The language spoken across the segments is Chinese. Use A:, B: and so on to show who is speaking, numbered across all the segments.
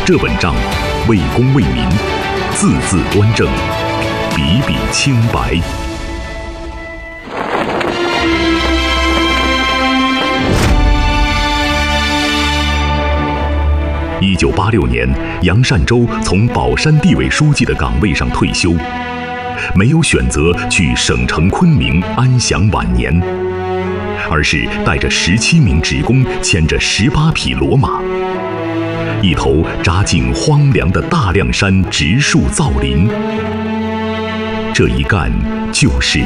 A: 这本账，为公为民，字字端正，笔笔清白。1986年，杨善洲从宝山地委书记的岗位上退休，没有选择去省城昆明安享晚年，而是带着17名职工，牵着18匹骡马，一头扎进荒凉的大凉山植树造林。这一干就是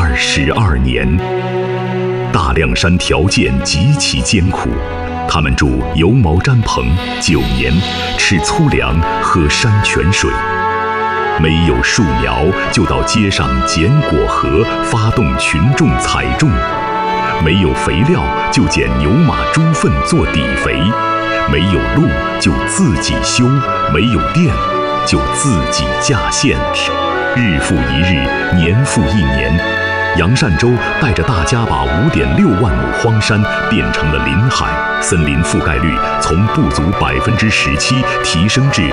A: 22年。大凉山条件极其艰苦。他们住油茅毡棚9年，吃粗粮，喝山泉水。没有树苗，就到街上捡果核，发动群众采种。没有肥料，就捡牛马猪粪做底肥。没有路，就自己修；没有电，就自己架线。日复一日，年复一年。杨善洲带着大家把5.6万亩荒山变成了林海，森林覆盖率从不足17%提升至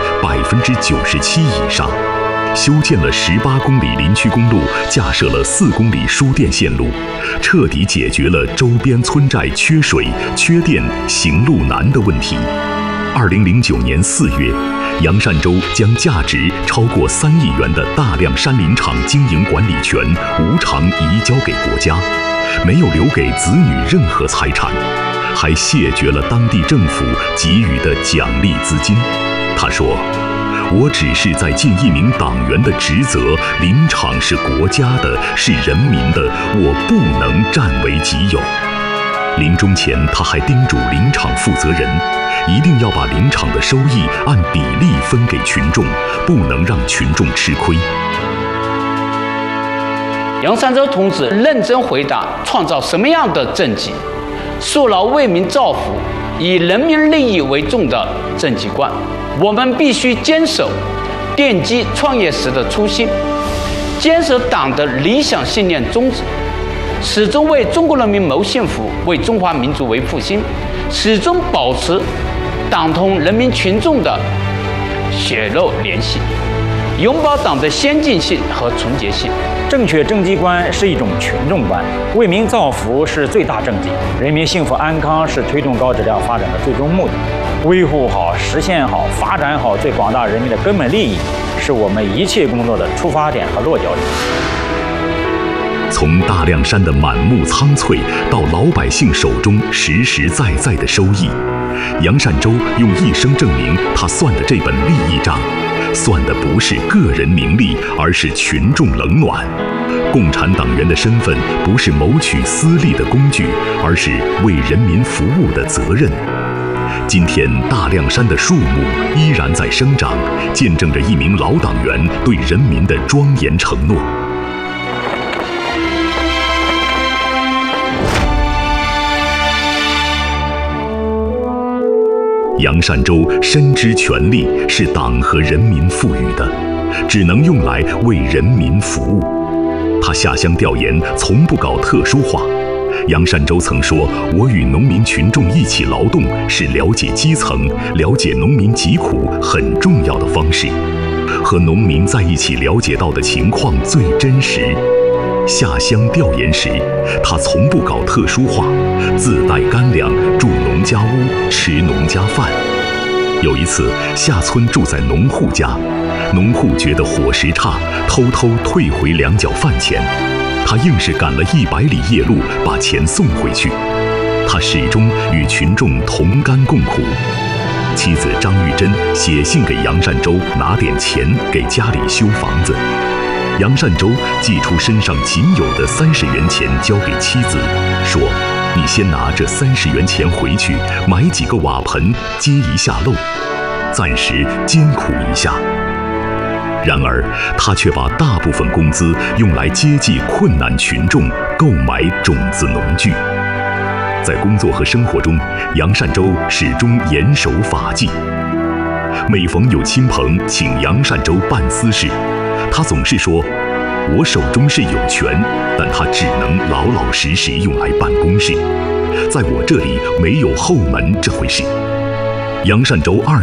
A: 97%以上，修建了18公里林区公路，架设了4公里输电线路，彻底解决了周边村寨缺水、缺电、行路难的问题。2009年4月，杨善洲将价值超过3亿元的大凉山林场经营管理权无偿移交给国家，没有留给子女任何财产，还谢绝了当地政府给予的奖励资金。他说：“我只是在尽一名党员的职责，林场是国家的，是人民的，我不能占为己有。”临终前，他还叮嘱林场负责人，一定要把林场的收益按比例分给群众，不能让群众吃亏。
B: 杨善洲同志认真回答创造什么样的政绩，塑牢为民造福、以人民利益为重的政绩观。我们必须坚守奠基创业时的初心，坚守党的理想信念宗旨，始终为中国人民谋幸福，为中华民族为复兴，始终保持党同人民群众的血肉联系，永葆党的先进性和纯洁性。
C: 正确政绩观是一种群众观，为民造福是最大政绩，人民幸福安康是推动高质量发展的最终目的。维护好、实现好、发展好最广大人民的根本利益，是我们一切工作的出发点和落脚点。
A: 从大凉山的满目苍翠到老百姓手中实实在在的收益，杨善洲用一生证明他算的这本利益账，算的不是个人名利，而是群众冷暖。共产党员的身份不是谋取私利的工具，而是为人民服务的责任。今天大凉山的树木依然在生长，见证着一名老党员对人民的庄严承诺。杨善洲深知权力是党和人民赋予的，只能用来为人民服务。他下乡调研从不搞特殊化。杨善洲曾说：“我与农民群众一起劳动，是了解基层、了解农民疾苦很重要的方式。和农民在一起了解到的情况最真实。”下乡调研时，他从不搞特殊化，自带干粮，住农家屋，吃农家饭。有一次下村住在农户家，农户觉得伙食差，偷偷退回2角饭钱，他硬是赶了100里夜路把钱送回去。他始终与群众同甘共苦。妻子张玉珍写信给杨善洲拿点钱给家里修房子。杨善洲寄出身上仅有的30元钱交给妻子，说：“你先拿这30元钱回去，买几个瓦盆接一下漏，暂时艰苦一下。”然而，他却把大部分工资用来接济困难群众，购买种子农具。在工作和生活中，杨善洲始终严守法纪。每逢有亲朋请杨善洲办私事，他总是说：“我手中是有权，但它只能老老实实用来办公事，在我这里没有后门这回事。”杨善洲